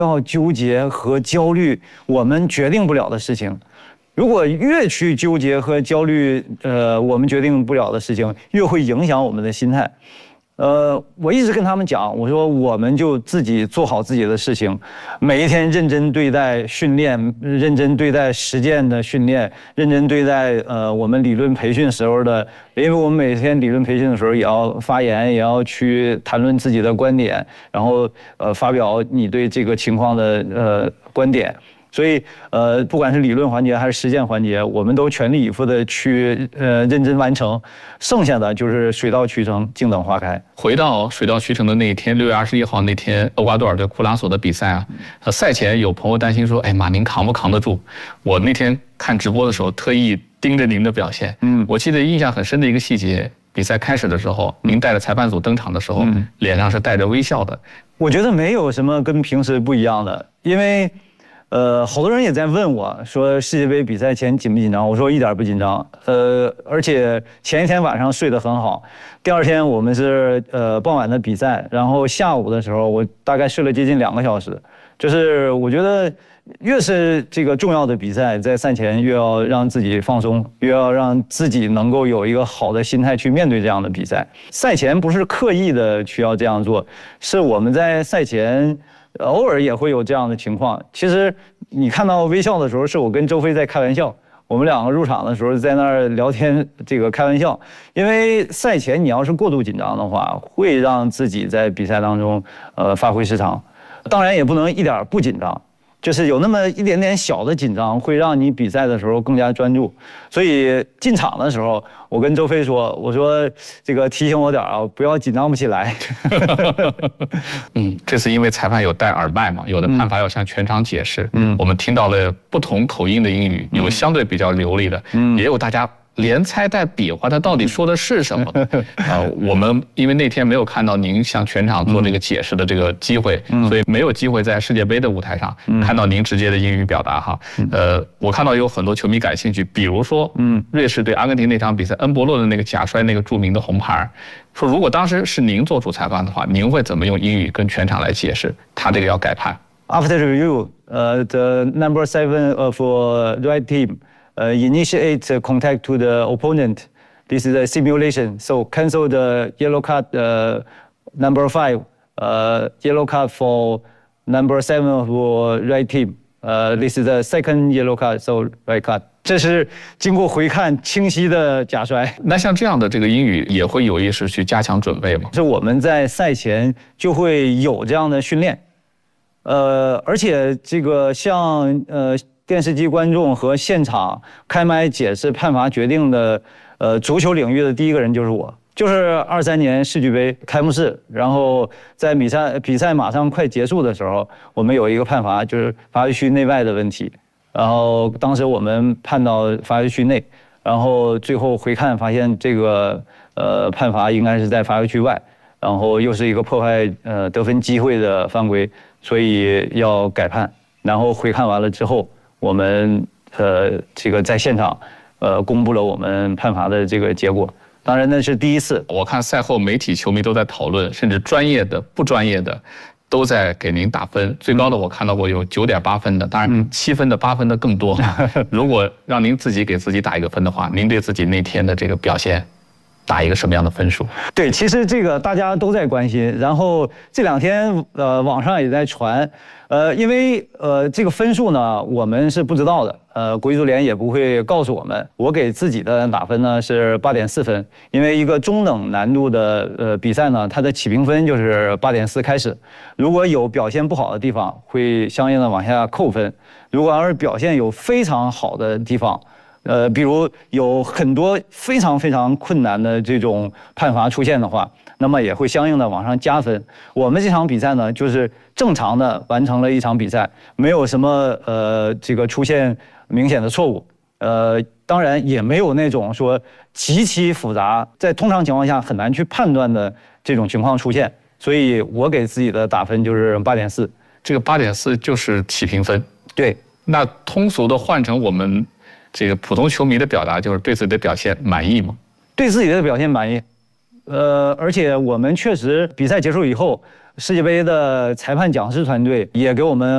要纠结和焦虑我们决定不了的事情。如果越去纠结和焦虑，我们决定不了的事情，越会影响我们的心态。我一直跟他们讲，我说我们就自己做好自己的事情，每一天认真对待训练，认真对待实践的训练，认真对待我们理论培训时候的，因为我们每天理论培训的时候也要发言，也要去谈论自己的观点，然后发表你对这个情况的观点。所以，不管是理论环节还是实践环节，我们都全力以赴的去认真完成，剩下的就是水到渠成，静等花开。 回到水到渠成的那一天，6月21号那天，厄瓜多尔对库拉索的比赛啊，赛前有朋友担心说，哎，马您扛不扛得住？我那天看直播的时候，特意盯着您的表现。我记得印象很深的一个细节，比赛开始的时候，您带着裁判组登场的时候，脸上是带着微笑的。 我觉得没有什么跟平时不一样的，因为。好多人也在问我说世界杯比赛前紧不紧张？我说一点不紧张。而且前一天晚上睡得很好，第二天我们是傍晚的比赛，然后下午的时候我大概睡了接近2个小时。就是我觉得越是这个重要的比赛，在赛前越要让自己放松，越要让自己能够有一个好的心态去面对这样的比赛。赛前不是刻意的需要这样做，是我们在赛前。偶尔也会有这样的情况。其实你看到微笑的时候，是我跟周飞在开玩笑。我们2个入场的时候在那儿聊天，这个开玩笑。因为赛前你要是过度紧张的话，会让自己在比赛当中发挥失常。当然也不能一点不紧张。就是有那么一点点小的紧张，会让你比赛的时候更加专注。所以进场的时候，我跟周飞说：“我说这个提醒我点啊，不要紧张不起来。” 这次因为裁判有戴耳麦嘛，有的判罚要向全场解释。我们听到了不同口音的英语，有相对比较流利的，也有大家。连猜带比划，他到底说的是什么？我们因为那天没有看到您向全场做这个解释的这个机会，所以没有机会在世界杯的舞台上看到您直接的英语表达哈。我看到有很多球迷感兴趣，比如说，瑞士对阿根廷那场比赛，恩博洛的那个假摔那个著名的红牌，说如果当时是您做主裁判的话，您会怎么用英语跟全场来解释他这个要改判 ？After review, the number 7 of right team. Initiate contact to the opponent. This is a simulation. So cancel the yellow card number 5. Yellow card for number 7 of right team. This is the second yellow card. So right card. 这是经过回看清晰的假摔。 那像这样的这个英语也会有意识去加强准备吗？ 是我们在赛前就会有这样的训练。而且这个像电视机观众和现场开麦解释判罚决定的，足球领域的第一个人就是我，就是23年世俱杯开幕式，然后在比赛马上快结束的时候，我们有一个判罚，就是罚球区内外的问题，然后当时我们判到罚球区内，然后最后回看发现这个判罚应该是在罚球区外，然后又是一个破坏得分机会的犯规，所以要改判，然后回看完了之后。我们这个在现场公布了我们判罚的这个结果，当然那是第一次。 我看赛后媒体球迷都在讨论，甚至专业的不专业的都在给您打分，最高的我看到过有9.8分的，当然7分的8分的更多。如果让您自己给自己打一个分的话，您对自己那天的这个表现打一个什么样的分数？ 对，其实这个大家都在关心，然后这2天网上也在传。因为这个分数呢，我们是不知道的，国际足联也不会告诉我们。我给自己的打分呢是8.4分，因为一个中等难度的比赛呢，它的起评分就是8.4开始。如果有表现不好的地方，会相应的往下扣分；如果要是表现有非常好的地方，比如有很多非常非常困难的这种判罚出现的话，那么也会相应的往上加分。我们这场比赛呢，就是正常的完成了一场比赛，没有什么这个出现明显的错误，当然也没有那种说极其复杂，在通常情况下很难去判断的这种情况出现。所以我给自己的打分就是8.4。 这个8.4就是起评分。 对。 那通俗的换成我们这个普通球迷的表达，就是对自己的表现满意吗？ 对自己的表现满意。而且我们确实比赛结束以后，世界杯的裁判讲师团队也给我们